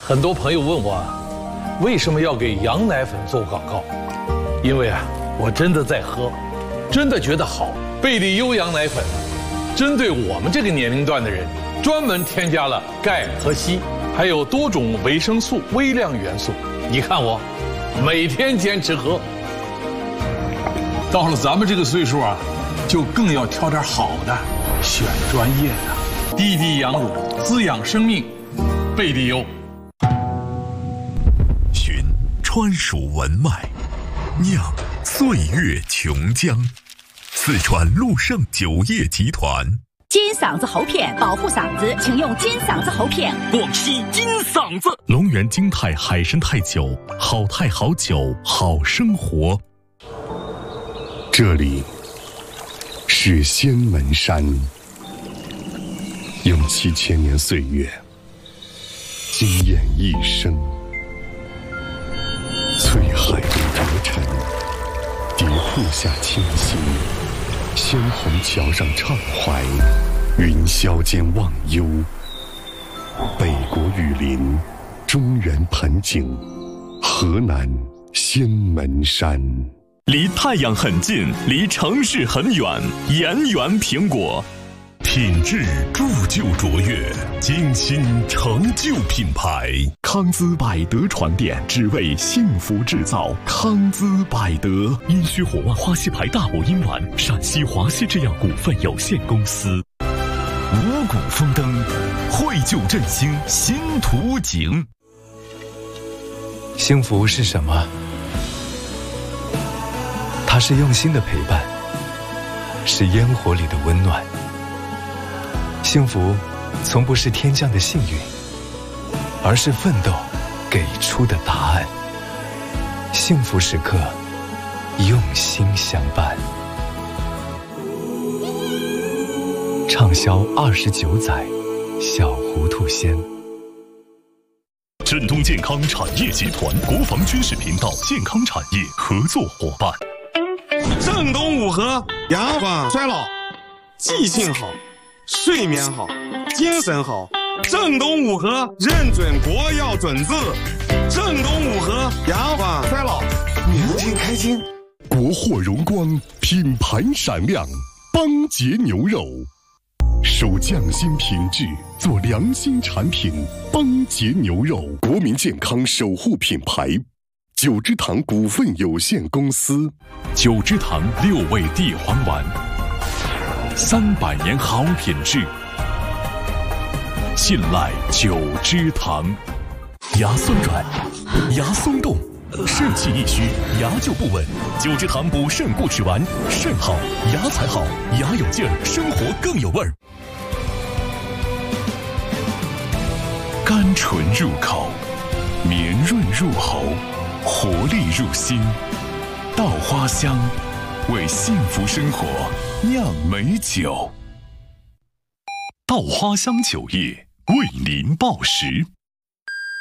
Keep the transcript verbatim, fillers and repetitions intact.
很多朋友问我啊，为什么要给羊奶粉做广告？因为啊，我真的在喝，真的觉得好。贝利优羊奶粉，针对我们这个年龄段的人，专门添加了钙和硒，还有多种维生素、微量元素。你看我，每天坚持喝。到了咱们这个岁数啊，就更要挑点好的，选专业的，滴滴羊乳，滋养生命，贝利优。 寻川蜀文脉，酿岁月琼浆。四川陆盛酒业集团。 金嗓子喉片保护嗓子，请用金嗓子喉片。 广西金嗓子。 龙源金泰海参泰酒，好泰好酒好生活。 这里是仙门山，用七千年岁月惊艳一生。翠海里折尘，蝶瀑下清新，鲜红桥上畅怀，云霄间忘忧。北国雨林，中原盆景，河南仙门山。 离太阳很近，离城市很远。盐源苹果， 品质铸就卓越，精心成就品牌。 康姿百德传电，只为幸福制造。康姿百德，阴虚火旺花溪牌大补阴丸，陕西华西制药股份有限公司。五谷丰登，惠就振兴新图景。 幸福是什么？它是用心的陪伴，是烟火里的温暖。幸福从不是天降的幸运，而是奋斗给出的答案。幸福时刻，用心相伴。畅销二十九载，小糊涂仙。 振东健康产业集团国防军事频道健康产业合作伙伴。 正东五合延缓衰老，记性好，睡眠好，精神好。正东五合认准国药准字，正东五合延缓衰老，年轻开心。 国货荣光，品牌闪亮，邦杰牛肉，守匠心品质，做良心产品。邦杰牛肉，国民健康守护品牌。九芝堂股份有限公司。 九芝堂六味地黄丸，三百年好品质，信赖九芝堂。牙酸软，牙松动，肾气一虚，牙就不稳。九芝堂补肾固齿丸，肾好牙才好，牙有劲儿，生活更有味儿。甘醇入口，绵润入喉，活力入心。稻花香，为幸福生活酿美酒。稻花香酒业为您报时。